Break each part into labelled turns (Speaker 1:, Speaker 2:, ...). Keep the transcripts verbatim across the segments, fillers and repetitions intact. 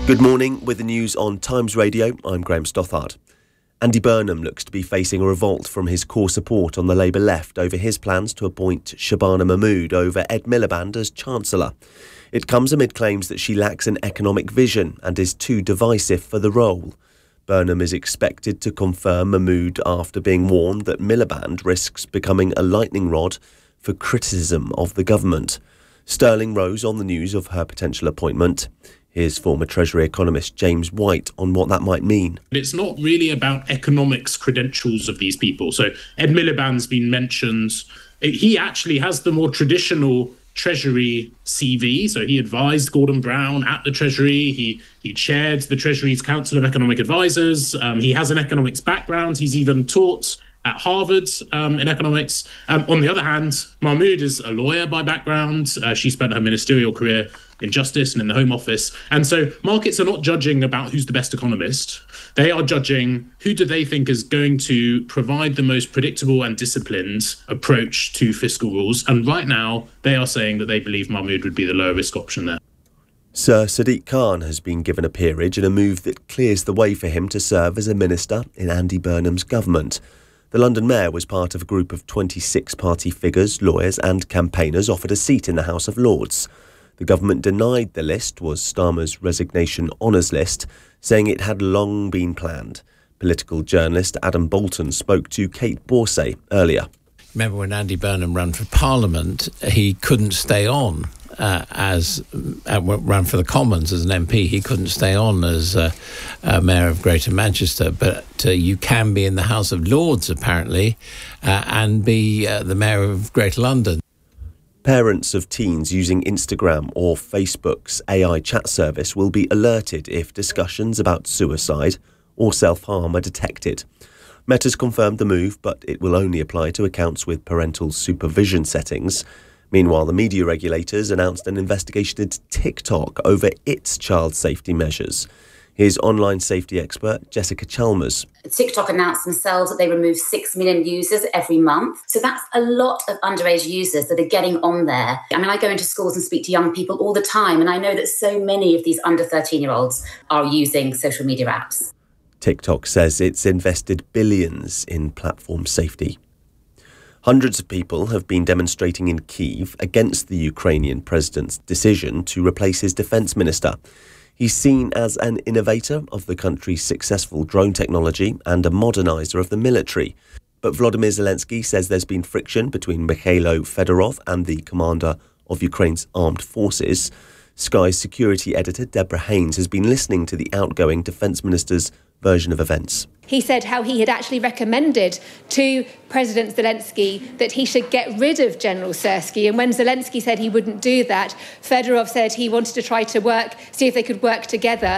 Speaker 1: Good morning. With the news on Times Radio, I'm Graham Stothard. Andy Burnham looks to be facing a revolt from his core support on the Labour left over his plans to appoint Shabana Mahmood over Ed Miliband as Chancellor. It comes amid claims that she lacks an economic vision and is too divisive for the role. Burnham is expected to confirm Mahmood after being warned that Miliband risks becoming a lightning rod for criticism of the government. Sterling rose on the news of her potential appointment. Here's former Treasury economist James White on what that might mean.
Speaker 2: It's not really about economics credentials of these people. So Ed Miliband's been mentioned. He actually has the more traditional Treasury C V. So he advised Gordon Brown at the Treasury. He he chaired the Treasury's Council of Economic Advisors. Um, he has an economics background. He's even taught at Harvard um, in economics. Um, on the other hand, Mahmood is a lawyer by background. Uh, she spent her ministerial career in justice and in the Home Office. And so markets are not judging about who's the best economist. They are judging who do they think is going to provide the most predictable and disciplined approach to fiscal rules. And right now, they are saying that they believe Mahmood would be the lower risk option there.
Speaker 1: Sir Sadiq Khan has been given a peerage in a move that clears the way for him to serve as a minister in Andy Burnham's government. The London Mayor was part of a group of twenty-six party figures, lawyers and campaigners offered a seat in the House of Lords. The government denied the list was Starmer's resignation honours list, saying it had long been planned. Political journalist Adam Bolton spoke to Kate Borsay earlier.
Speaker 3: Remember when Andy Burnham ran for Parliament, he couldn't stay on uh, as uh, ran for the Commons as an M P. He couldn't stay on as uh, uh, Mayor of Greater Manchester, but uh, you can be in the House of Lords apparently uh, and be uh, the Mayor of Greater London.
Speaker 1: Parents of teens using Instagram or Facebook's A I chat service will be alerted if discussions about suicide or self-harm are detected. Meta's confirmed the move, but it will only apply to accounts with parental supervision settings. Meanwhile, the media regulators announced an investigation into TikTok over its child safety measures. Here's online safety expert Jessica Chalmers.
Speaker 4: TikTok announced themselves that they remove six million users every month. So that's a lot of underage users that are getting on there. I mean, I go into schools and speak to young people all the time, and I know that so many of these under thirteen-year-olds are using social media apps.
Speaker 1: TikTok says it's invested billions in platform safety. Hundreds of people have been demonstrating in Kyiv against the Ukrainian president's decision to replace his defence minister. He's seen as an innovator of the country's successful drone technology and a moderniser of the military. But Volodymyr Zelensky says there's been friction between Mikhailo Fedorov and the commander of Ukraine's armed forces. Sky's security editor Deborah Haynes has been listening to the outgoing defence minister's version of events.
Speaker 5: He said how he had actually recommended to President Zelensky that he should get rid of General Syrskyi. And when Zelensky said he wouldn't do that, Fedorov said he wanted to try to work, see if they could work together.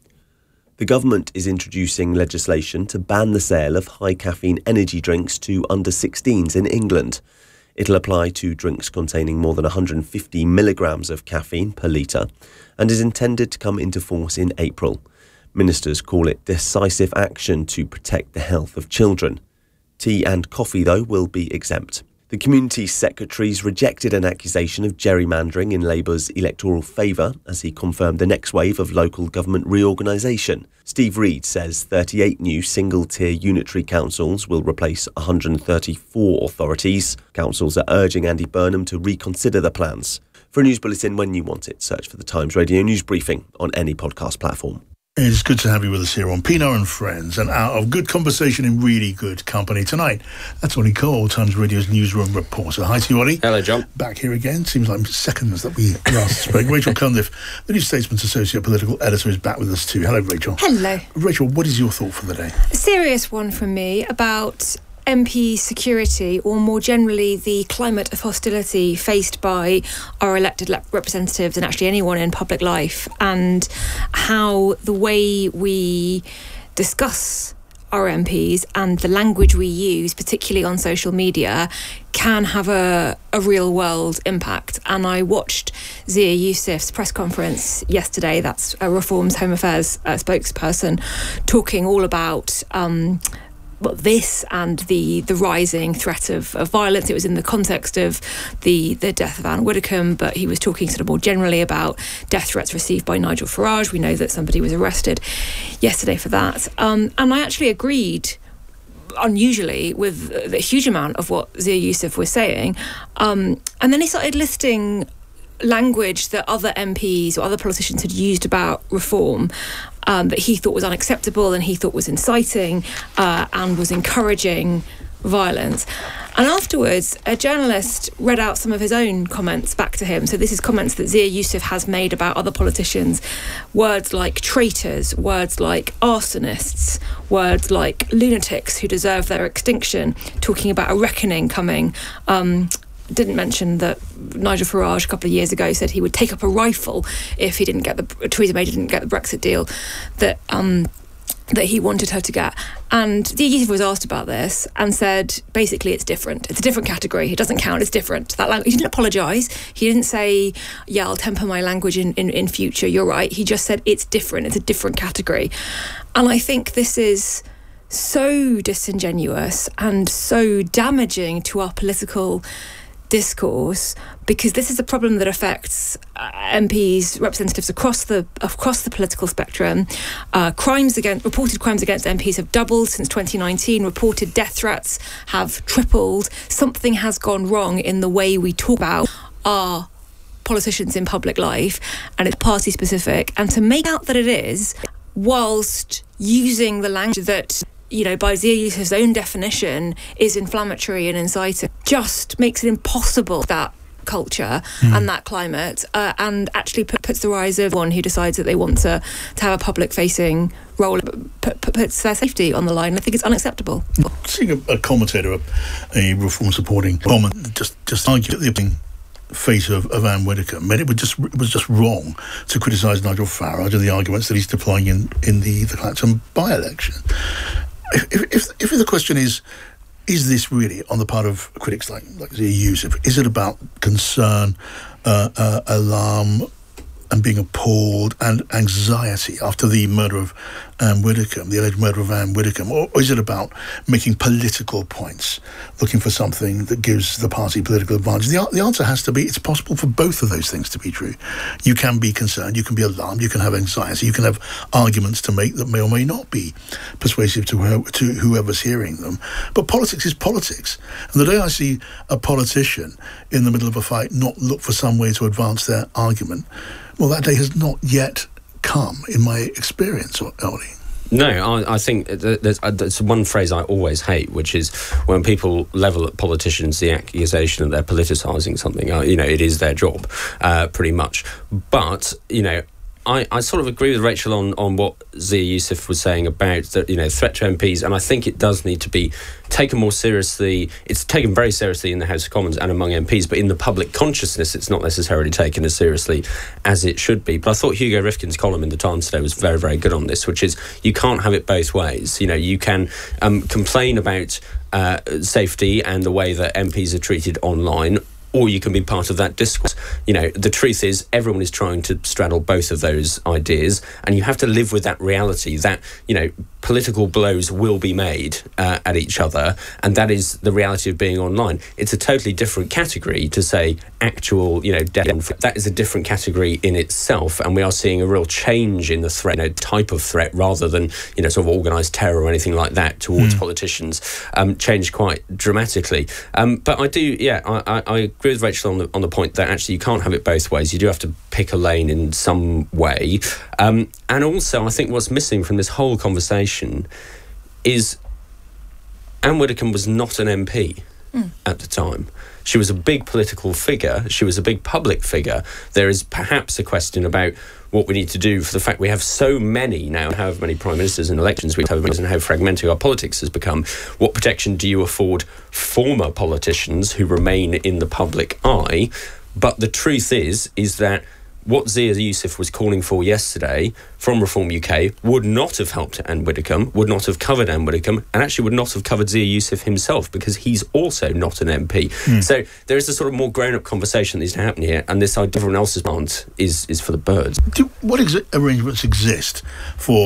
Speaker 1: The government is introducing legislation to ban the sale of high caffeine energy drinks to under sixteens in England. It'll apply to drinks containing more than one hundred fifty milligrams of caffeine per litre and is intended to come into force in April. Ministers call it decisive action to protect the health of children. Tea and coffee, though, will be exempt. The Community Secretary's rejected an accusation of gerrymandering in Labour's electoral favour as he confirmed the next wave of local government reorganisation. Steve Reed says thirty-eight new single-tier unitary councils will replace one hundred thirty-four authorities. Councils are urging Andy Burnham to reconsider the plans. For a news bulletin when you want it, search for the Times Radio News Briefing on any podcast platform.
Speaker 6: It's good to have you with us here on Pino and Friends, an hour of good conversation in really good company tonight. That's Ollie Cole, Times Radio's newsroom reporter. Hi to you, Ollie.
Speaker 7: Hello, John.
Speaker 6: Back here again. Seems like seconds that we last spoke. Rachel Cunliffe, the New Statesman's Associate Political Editor, is back with us too. Hello, Rachel.
Speaker 8: Hello.
Speaker 6: Rachel, what is your thought for the day?
Speaker 8: A serious one from me about M P security, or more generally the climate of hostility faced by our elected le- representatives and actually anyone in public life, and how the way we discuss our M Ps and the language we use, particularly on social media, can have a, a real world impact. And I watched Zia Youssef's press conference yesterday, that's a Reform's Home Affairs uh, spokesperson, talking all about um, well, this and the the rising threat of, of violence. It was in the context of the the death of Anne Widdecombe, but he was talking sort of more generally about death threats received by Nigel Farage. We know that somebody was arrested yesterday for that. Um, and I actually agreed, unusually, with a huge amount of what Zia Youssef was saying. Um, and then he started listing language that other M Ps or other politicians had used about reform um, that he thought was unacceptable and he thought was inciting uh, and was encouraging violence. And afterwards, a journalist read out some of his own comments back to him. So this is comments that Zia Youssef has made about other politicians. Words like traitors, words like arsonists, words like lunatics who deserve their extinction, talking about a reckoning coming. Um, didn't mention that Nigel Farage a couple of years ago said he would take up a rifle if he didn't get the Theresa May didn't get the Brexit deal that um, that he wanted her to get. And Zia Youssef was asked about this and said basically it's different. It's a different category. It doesn't count. It's different. That language, he didn't apologise. He didn't say, yeah, I'll temper my language in, in, in future. You're right. He just said it's different. It's a different category. And I think this is so disingenuous and so damaging to our political discourse, because this is a problem that affects uh, M Ps, representatives across the across the political spectrum. Uh, crimes against reported crimes against M Ps have doubled since twenty nineteen. Reported death threats have tripled. Something has gone wrong in the way we talk about our politicians in public life, and it's party specific. And to make out that it is, whilst using the language that, you know, by Zia Youssef's own definition, is inflammatory and inciting, just makes it impossible that culture mm. and that climate, uh, and actually put, puts the rise of one who decides that they want to, to have a public-facing role, put, put, puts their safety on the line. I think it's unacceptable.
Speaker 6: Seeing a, a commentator, a, a reform-supporting comment, just just argue that the face of, of Anne Widdecombe meant it was just it was just wrong to criticise Nigel Farage and the arguments that he's deploying in, in the, the Clacton by-election. If, if if the question is, is this really on the part of critics like like Zia Youssef? Is it about concern, uh, uh, alarm, and being appalled and anxiety after the murder of Anne Widdecombe, the alleged murder of Anne Widdecombe, or, or is it about making political points, looking for something that gives the party political advantage? The, the answer has to be it's possible for both of those things to be true. You can be concerned, you can be alarmed, you can have anxiety, you can have arguments to make that may or may not be persuasive to, who, to whoever's hearing them. But politics is politics. And the day I see a politician in the middle of a fight not look for some way to advance their argument, well, that day has not yet come, in my experience, Ollie.
Speaker 7: No, I, I think there's, there's one phrase I always hate, which is when people level at politicians the accusation that they're politicising something. You know, it is their job, uh, pretty much. But, you know, I, I sort of agree with Rachel on, on what Zia Youssef was saying about the, you know, threat to M Ps, and I think it does need to be taken more seriously. It's taken very seriously in the House of Commons and among M Ps, but in the public consciousness it's not necessarily taken as seriously as it should be. But I thought Hugo Rifkin's column in The Times today was very, very good on this, which is you can't have it both ways. You know, you can um, complain about uh, safety and the way that M Ps are treated online, or you can be part of that discourse. You know, the truth is everyone is trying to straddle both of those ideas, and you have to live with that reality that, you know, political blows will be made uh, at each other, and that is the reality of being online. It's a totally different category to say actual, you know, death. That is a different category in itself, and we are seeing a real change in the threat, you know, type of threat, rather than, you know, sort of organised terror or anything like that towards mm. politicians, um, changed quite dramatically. Um, but I do, yeah, I, I, I agree with Rachel on the, on the point that actually you can't have it both ways. You do have to pick a lane in some way. Um, and also, I think what's missing from this whole conversation is Anne Widdecombe was not an M P mm. at the time. She was a big political figure. She was a big public figure. There is perhaps a question about what we need to do for the fact we have so many now, however many prime ministers and elections we have, and how fragmented our politics has become. What protection do you afford former politicians who remain in the public eye? But the truth is, is that what Zia Youssef was calling for yesterday from Reform U K would not have helped Anne Widdecombe, would not have covered Anne Widdecombe, and actually would not have covered Zia Youssef himself, because he's also not an M P. Mm. So there is a sort of more grown-up conversation that needs to happen here, and this idea everyone else's demand is, is for the birds.
Speaker 6: Do, what ex- arrangements exist for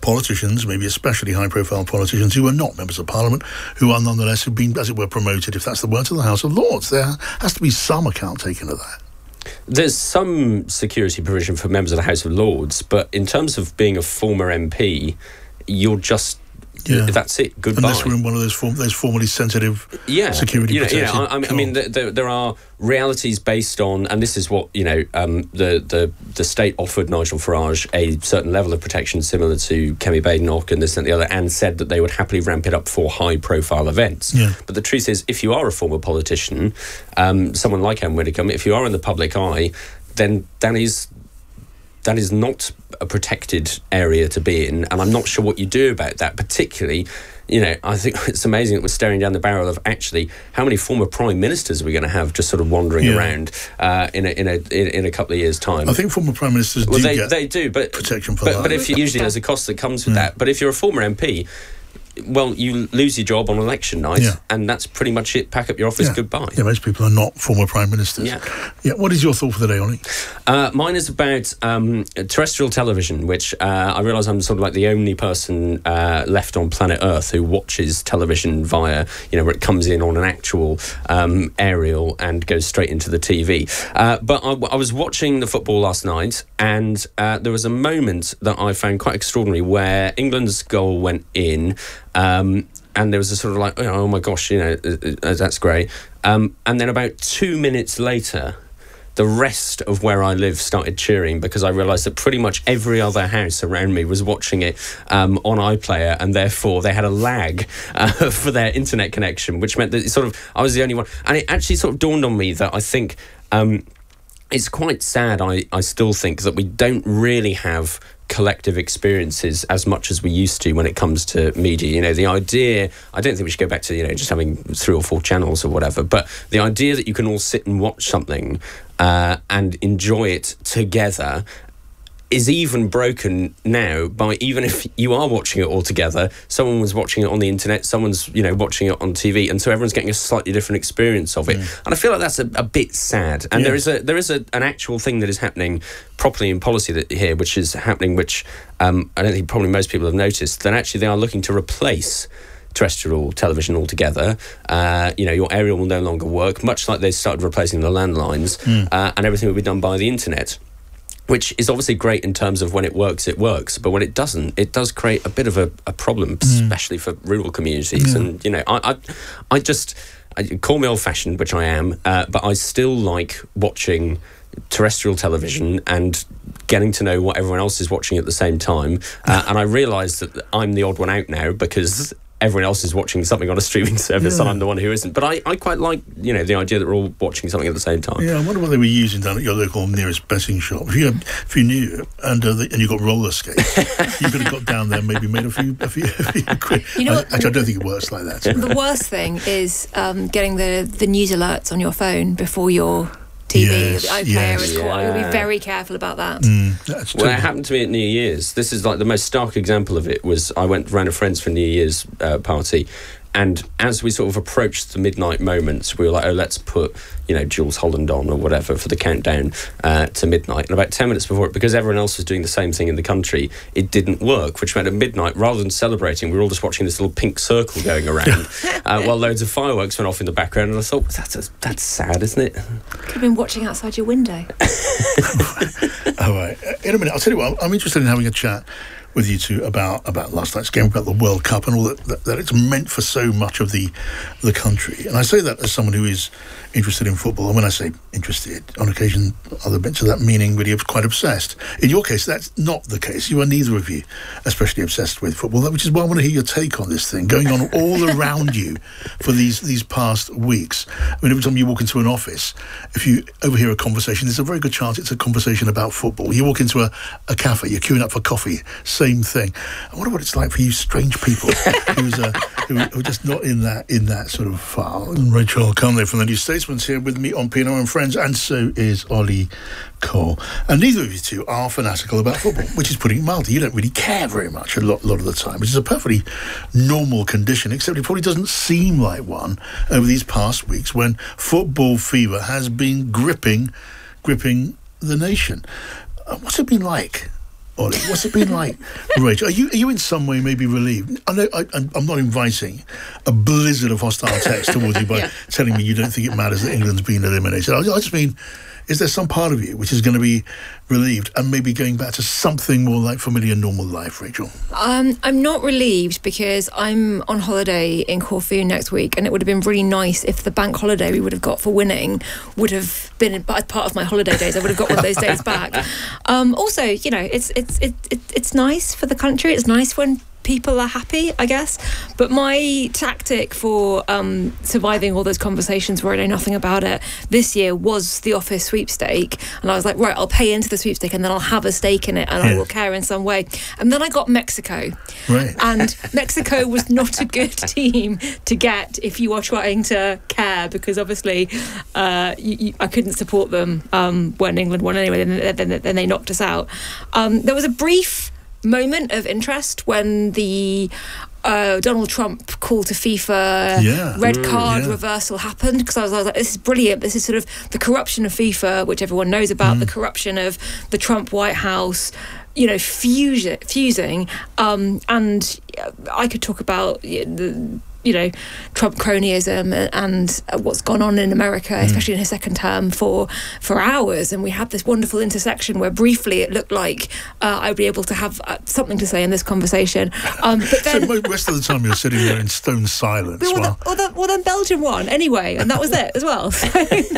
Speaker 6: politicians, maybe especially high-profile politicians who are not members of Parliament, who are nonetheless have been, as it were, promoted, if that's the word, to the House of Lords. There has to be some account taken of that.
Speaker 7: There's some security provision for members of the House of Lords, but in terms of being a former M P, you're just... Yeah. That's it. Goodbye.
Speaker 6: Unless we're in one of those form, those formally sensitive
Speaker 7: yeah.
Speaker 6: security
Speaker 7: you know,
Speaker 6: protected.
Speaker 7: You know, I, I mean, there, there are realities based on, and this is what you know. Um, the the the state offered Nigel Farage a certain level of protection similar to Kemi Badenoch and this and the other, and said that they would happily ramp it up for high-profile events.
Speaker 6: Yeah.
Speaker 7: But the truth is, if you are a former politician, um, someone like Anne Widdecombe, if you are in the public eye, then that is. That is not a protected area to be in, and I'm not sure what you do about that. Particularly, you know, I think it's amazing that we're staring down the barrel of actually how many former prime ministers are we going to have just sort of wandering yeah. around uh, in a in a in, in a couple of years' time.
Speaker 6: I think former prime ministers do
Speaker 7: well, they,
Speaker 6: get
Speaker 7: they do, but
Speaker 6: protection for
Speaker 7: but,
Speaker 6: that.
Speaker 7: But if you, usually there's a cost that comes with
Speaker 6: yeah.
Speaker 7: that. But if you're a former M P, well, you lose your job on election night,
Speaker 6: yeah.
Speaker 7: and that's pretty much it. Pack up your office,
Speaker 6: yeah.
Speaker 7: goodbye.
Speaker 6: Yeah, most people are not former prime ministers.
Speaker 7: Yeah.
Speaker 6: Yeah. What is your thought for the day, Ollie?
Speaker 7: Uh, mine is about um, terrestrial television, which uh, I realise I'm sort of like the only person uh, left on planet Earth who watches television via, you know, where it comes in on an actual um, aerial and goes straight into the T V. Uh, but I, I was watching the football last night, and uh, there was a moment that I found quite extraordinary where England's goal went in. Um, and there was a sort of like, oh my gosh, you know, uh, that's great. Um, and then about two minutes later, the rest of where I live started cheering because I realised that pretty much every other house around me was watching it um, on iPlayer, and therefore they had a lag uh, for their internet connection, which meant that sort of I was the only one. And it actually sort of dawned on me that I think um, it's quite sad, I, I still think, that we don't really have collective experiences as much as we used to when it comes to media. You know, the idea, I don't think we should go back to, you know, just having three or four channels or whatever, but the idea that you can all sit and watch something uh, and enjoy it together is even broken now by, even if you are watching it all together, someone was watching it on the internet, someone's, you know, watching it on T V, and so everyone's getting a slightly different experience of it. Mm. And I feel like that's a, a bit sad. And yes. there is a there is a, an actual thing that is happening properly in policy that, here, which is happening, which um, I don't think probably most people have noticed, that actually they are looking to replace terrestrial television altogether. Uh, you know, your aerial will no longer work, much like they started replacing the landlines, mm. uh, and everything will be done by the internet. Which is obviously great in terms of when it works, it works. But when it doesn't, it does create a bit of a, a problem, mm. especially for rural communities. Yeah. And, you know, I I, I just, I, call me old-fashioned, which I am, uh, but I still like watching terrestrial television and getting to know what everyone else is watching at the same time. Uh, and I realise that I'm the odd one out now because everyone else is watching something on a streaming service yeah. and I'm the one who isn't. But I, I quite like, you know, the idea that we're all watching something at the same time.
Speaker 6: Yeah, I wonder what they were using down at your local nearest betting shop. If you had, if you knew and uh, the, and you got roller skates, you could have got down there and maybe made a few a few, a few quid. You know, I, actually, I don't think it works like that.
Speaker 8: The worst thing is um, getting the the news alerts on your phone before your T V,
Speaker 6: yes,
Speaker 8: the iPlayer
Speaker 6: yes.
Speaker 8: is called. You'll be very careful about that.
Speaker 6: Mm, that's
Speaker 7: well, it happened to me at New Year's. This is like the most stark example of it. Was I went round a friend's for New Year's uh, party, and as we sort of approached the midnight moments, we were like, oh, let's put, you know, Jules Holland on or whatever for the countdown uh, to midnight. And about ten minutes before it, because everyone else was doing the same thing in the country, it didn't work, which meant at midnight, rather than celebrating, we were all just watching this little pink circle going around uh, while loads of fireworks went off in the background. And I thought, that's a, that's sad, isn't it?
Speaker 8: Could have been watching outside your window.
Speaker 6: All right. In a minute, I'll tell you what, I'm interested in having a chat with you two about, about last night's game, about the World Cup and all that, that, that it's meant for so much of the the country. And I say that as someone who is interested in football. And when I say interested, on occasion, other bits of that meaning really quite obsessed. In your case, that's not the case. You are neither of you especially obsessed with football, which is why I want to hear your take on this thing going on all around you for these, these past weeks. I mean, every time you walk into an office, if you overhear a conversation, there's a very good chance it's a conversation about football. You walk into a, a cafe, you're queuing up for coffee, same thing. I wonder what it's like for you strange people who's, uh, who, who are just not in that in that sort of file. And Rachel Conley from the New Statesman's here with me on Pino and Friends, and so is Ollie Cole. And neither of you two are fanatical about football, which is putting it mildly. You don't really care very much a lot, lot of the time, which is a perfectly normal condition, except it probably doesn't seem like one over these past weeks when football fever has been gripping, gripping the nation. Uh, what's it been like Ollie, what's it been like, Rachel? Are you are you in some way maybe relieved? I know I, I'm not inviting a blizzard of hostile text towards you by yeah. telling me you don't think it matters that England's been eliminated. I, I just mean, is there some part of you which is going to be relieved and maybe going back to something more like familiar, normal life, Rachel? Um,
Speaker 8: I'm not relieved because I'm on holiday in Corfu next week, and it would have been really nice if the bank holiday we would have got for winning would have been part of my holiday days. I would have got one of those days back. Um, also, you know, it's it's it, it, it's nice for the country. It's nice when people are happy, I guess. But my tactic for um, surviving all those conversations where I know nothing about it this year was the office sweepstake. And I was like, right, I'll pay into the sweepstake and then I'll have a stake in it and yeah. I will care in some way. And then I got Mexico.
Speaker 6: Right.
Speaker 8: And Mexico was not a good team to get if you are trying to care, because obviously uh, you, you, I couldn't support them um, when England won anyway. Then, then, then they knocked us out. Um, there was a brief moment of interest when the uh, Donald Trump call to FIFA
Speaker 6: yeah.
Speaker 8: red card
Speaker 6: mm, yeah.
Speaker 8: reversal happened, because I was, I was like, this is brilliant. This is sort of the corruption of FIFA, which everyone knows about, mm. the corruption of the Trump White House, you know, fuse, fusing. Um, and I could talk about you know, the you know, Trump cronyism and what's gone on in America, mm. especially in his second term, for for hours. And we had this wonderful intersection where briefly it looked like uh, I'd be able to have uh, something to say in this conversation. Um, but then,
Speaker 6: so most of the time you're sitting there in stone silence.
Speaker 8: Well,
Speaker 6: while...
Speaker 8: the, well, the, well, then Belgium won anyway, and that was it as well. So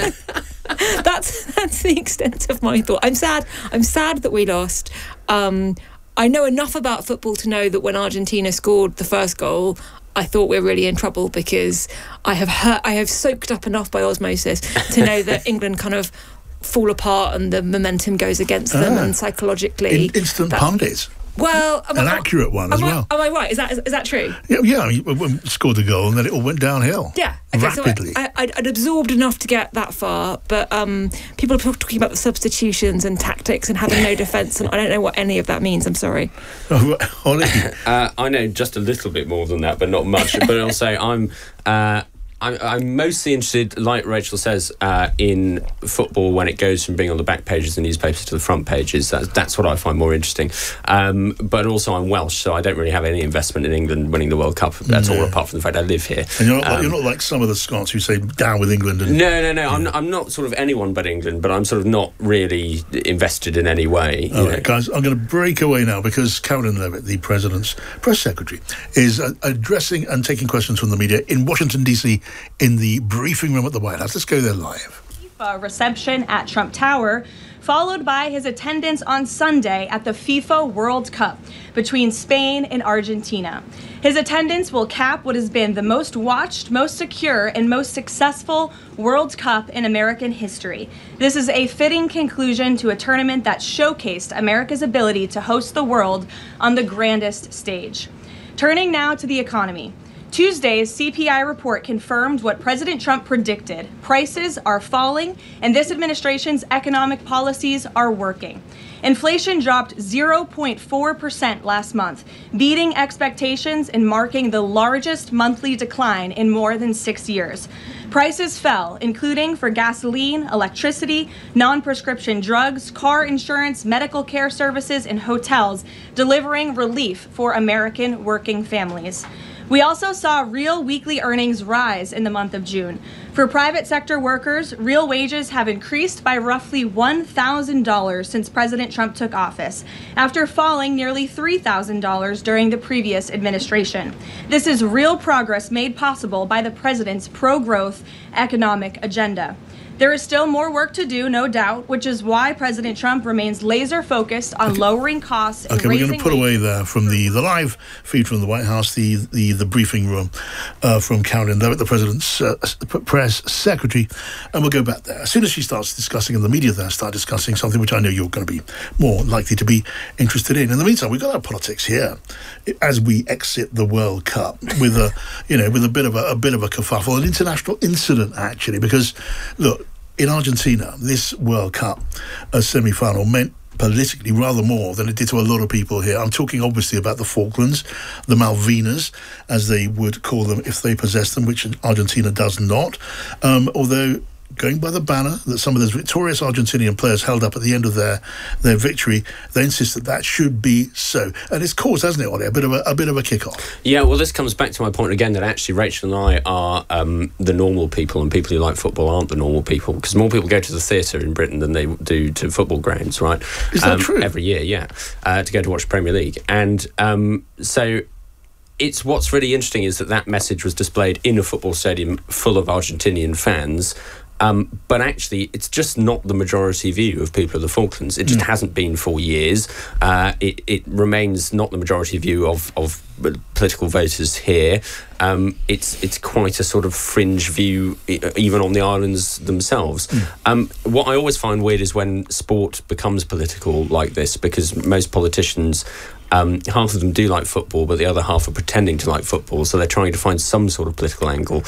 Speaker 8: that's that's the extent of my thought. I'm sad. I'm sad that we lost. Um, I know enough about football to know that when Argentina scored the first goal, I thought we were really in trouble, because I have heard, I have soaked up enough by osmosis to know that England kind of fall apart and the momentum goes against them, ah, and psychologically...
Speaker 6: In, instant that, pundits.
Speaker 8: Well...
Speaker 6: An I, accurate one as
Speaker 8: I,
Speaker 6: well.
Speaker 8: Am I right? Is that is, is that true?
Speaker 6: Yeah, yeah. I mean, scored the goal and then it all went downhill.
Speaker 8: Yeah. Okay,
Speaker 6: rapidly.
Speaker 8: So I, I, I'd absorbed enough to get that far, but um, people are talking about the substitutions and tactics and having no defence, and I don't know what any of that means. I'm sorry.
Speaker 6: Oh, Ollie?
Speaker 7: uh, I know just a little bit more than that, but not much. But I'll say I'm... Uh, I'm, I'm mostly interested, like Rachel says, uh, in football when it goes from being on the back pages of newspapers to the front pages. That's, that's what I find more interesting. Um, but also I'm Welsh, so I don't really have any investment in England winning the World Cup at
Speaker 6: no.
Speaker 7: all, apart from the fact I live here.
Speaker 6: And you're not,
Speaker 7: um,
Speaker 6: like, you're not like some of the Scots who say down with England. And,
Speaker 7: no, no, no.
Speaker 6: Yeah.
Speaker 7: I'm, I'm not sort of anyone but England, but I'm sort of not really invested in any way.
Speaker 6: All right, know. guys, I'm going to break away now because Caroline Levitt, the President's press secretary, is uh, addressing and taking questions from the media in Washington, D C in the briefing room at the White House. Let's go there live.
Speaker 9: FIFA reception at Trump Tower, followed by his attendance on Sunday at the FIFA World Cup between Spain and Argentina. His attendance will cap what has been the most watched, most secure, and most successful World Cup in American history. This is a fitting conclusion to a tournament that showcased America's ability to host the world on the grandest stage. Turning now to the economy. Tuesday's C P I report confirmed what President Trump predicted. Prices are falling, and this administration's economic policies are working. Inflation dropped zero point four percent last month, beating expectations and marking the largest monthly decline in more than six years. Prices fell, including for gasoline, electricity, non-prescription drugs, car insurance, medical care services, and hotels, delivering relief for American working families. We also saw real weekly earnings rise in the month of June. For private sector workers, real wages have increased by roughly one thousand dollars since President Trump took office, after falling nearly three thousand dollars during the previous administration. This is real progress made possible by the president's pro-growth economic agenda. There is still more work to do, no doubt, which is why President Trump remains laser-focused on okay. lowering costs and
Speaker 6: okay,
Speaker 9: raising
Speaker 6: we're going to put away there from the, the live feed from the White House, the the, the briefing room uh, from Caroline Levitt, the President's uh, press secretary, and we'll go back there. As soon as she starts discussing, and the media there start discussing something which I know you're going to be more likely to be interested in. In the meantime, we've got our politics here as we exit the World Cup with a, you know, with a bit of a, a bit of a kerfuffle, an international incident actually, because look, in Argentina, this World Cup uh, semi-final meant politically rather more than it did to a lot of people here. I'm talking obviously about the Falklands, the Malvinas, as they would call them if they possessed them, which Argentina does not. Um, although going by the banner that some of those victorious Argentinian players held up at the end of their their victory. They insist that that should be so, and it's caused, hasn't it, Ollie, a bit of a, a bit of a kick-off.
Speaker 7: Yeah, well, this comes back to my point again that actually Rachel and I are um, the normal people, and people who like football aren't the normal people, because more people go to the theatre in Britain than they do to football grounds, right?
Speaker 6: Is that
Speaker 7: um,
Speaker 6: true?
Speaker 7: Every year, yeah, uh, to go to watch Premier League, and um, so. It's what's really interesting is that that message was displayed in a football stadium full of Argentinian fans, um, but actually it's just not the majority view of people of the Falklands. It just mm. hasn't been for years. Uh, it, it remains not the majority view of, of political voters here. Um, it's it's quite a sort of fringe view, even on the islands themselves. Mm. Um, what I always find weird is when sport becomes political like this, because most politicians, um, half of them do like football, but the other half are pretending to like football, so they're trying to find some sort of political angle.